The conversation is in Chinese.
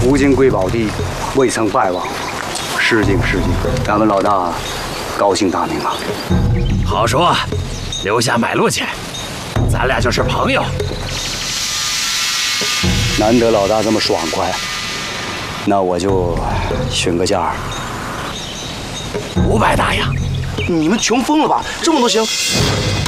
无尽贵宝地，未曾败亡，失敬失敬。咱们老大高兴大名啊！ 好说，留下买路钱，咱俩就是朋友。 难得老大这么爽快，那我就询个价 ，500大洋。 你们穷疯了吧？这么多行？